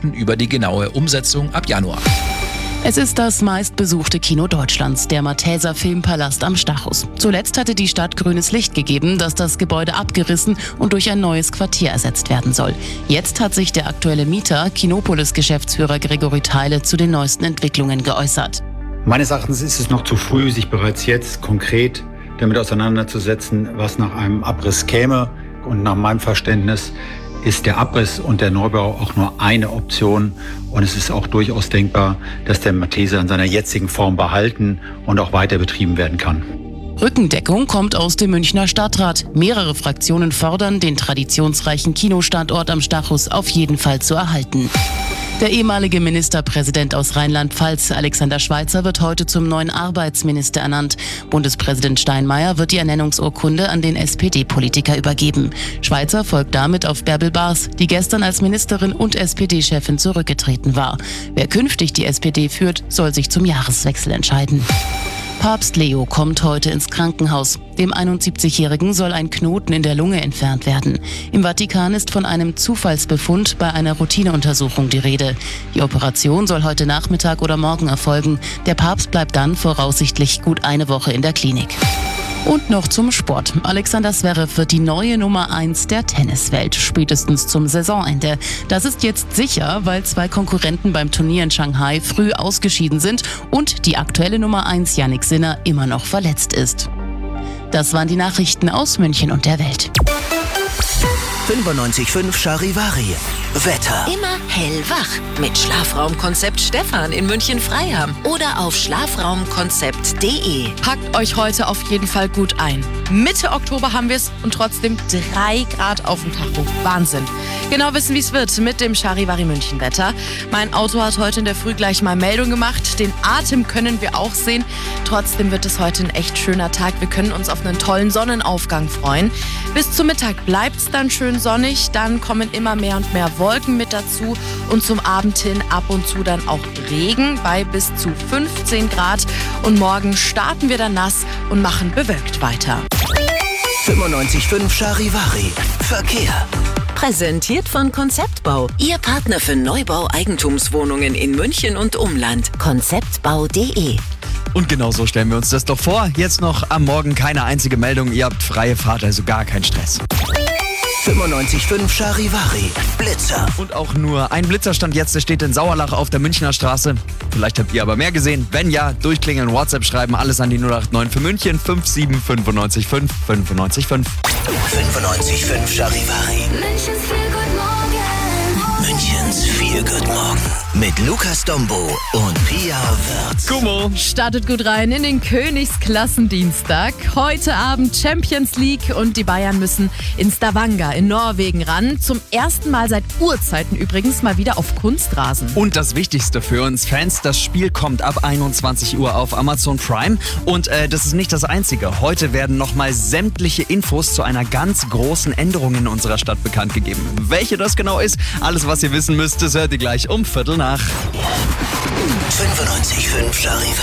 berichten über die genaue Umsetzung ab Januar. Es ist das meistbesuchte Kino Deutschlands, der Malteser Filmpalast am Stachus. Zuletzt hatte die Stadt grünes Licht gegeben, dass das Gebäude abgerissen und durch ein neues Quartier ersetzt werden soll. Jetzt hat sich der aktuelle Mieter, Kinopolis-Geschäftsführer Gregory Theile, zu den neuesten Entwicklungen geäußert. Meines Erachtens ist es noch zu früh, sich bereits jetzt konkret damit auseinanderzusetzen, was nach einem Abriss käme. Und nach meinem Verständnis ist der Abriss und der Neubau auch nur eine Option. Und es ist auch durchaus denkbar, dass der Malteser in seiner jetzigen Form behalten und auch weiter betrieben werden kann. Rückendeckung kommt aus dem Münchner Stadtrat. Mehrere Fraktionen fordern, den traditionsreichen Kinostandort am Stachus auf jeden Fall zu erhalten. Der ehemalige Ministerpräsident aus Rheinland-Pfalz, Alexander Schweitzer, wird heute zum neuen Arbeitsminister ernannt. Bundespräsident Steinmeier wird die Ernennungsurkunde an den SPD-Politiker übergeben. Schweitzer folgt damit auf Bärbel Baas, die gestern als Ministerin und SPD-Chefin zurückgetreten war. Wer künftig die SPD führt, soll sich zum Jahreswechsel entscheiden. Papst Leo kommt heute ins Krankenhaus. Dem 71-Jährigen soll ein Knoten in der Lunge entfernt werden. Im Vatikan ist von einem Zufallsbefund bei einer Routineuntersuchung die Rede. Die Operation soll heute Nachmittag oder morgen erfolgen. Der Papst bleibt dann voraussichtlich gut eine Woche in der Klinik. Und noch zum Sport. Alexander Zverev wird die neue Nummer 1 der Tenniswelt, spätestens zum Saisonende. Das ist jetzt sicher, weil 2 Konkurrenten beim Turnier in Shanghai früh ausgeschieden sind und die aktuelle Nummer 1 Jannik Sinner immer noch verletzt ist. Das waren die Nachrichten aus München und der Welt. 95.5 Charivari. Wetter. Immer hellwach mit Schlafraumkonzept Stefan in München-Freiham oder auf schlafraumkonzept.de. Packt euch heute auf jeden Fall gut ein. Mitte Oktober haben wir es und trotzdem 3 Grad auf dem Tacho. Wahnsinn. Genau wissen, wie es wird mit dem Charivari München Wetter. Mein Auto hat heute in der Früh gleich mal Meldung gemacht. Den Atem können wir auch sehen. Trotzdem wird es heute ein echt schöner Tag. Wir können uns auf einen tollen Sonnenaufgang freuen. Bis zum Mittag bleibt es dann schön sonnig. Dann kommen immer mehr und mehr Wolken mit dazu. Und zum Abend hin ab und zu dann auch Regen bei bis zu 15 Grad. Und morgen starten wir dann nass und machen bewölkt weiter. 95.5 Charivari. Verkehr. Präsentiert von Konzeptbau. Ihr Partner für Neubau Eigentumswohnungen in München und Umland. Konzeptbau.de. Und genau so stellen wir uns das doch vor. Jetzt noch am Morgen keine einzige Meldung. Ihr habt freie Fahrt, also gar kein Stress. 95.5 Charivari. Blitzer. Und auch nur ein Blitzerstand jetzt, der steht in Sauerlach auf der Münchner Straße. Vielleicht habt ihr aber mehr gesehen. Wenn ja, durchklingeln, WhatsApp schreiben, alles an die 089 für München 57 95 5 95 5. 95.5 Charivari. Münchens Feel Good Morgen. Mit Lukas Dombo und Pia Wirtz. Gummo. Startet gut rein in den Königsklassendienstag. Heute Abend Champions League und die Bayern müssen in Stavanger in Norwegen ran. Zum ersten Mal seit Urzeiten übrigens mal wieder auf Kunstrasen. Und das Wichtigste für uns Fans, das Spiel kommt ab 21 Uhr auf Amazon Prime. Und das ist nicht das Einzige. Heute werden nochmal sämtliche Infos zu einer ganz großen Änderung in unserer Stadt bekannt gegeben. Welche das genau ist, alles was ihr wissen müsst, das hört ihr gleich um 17:15. 95.5 Charivari.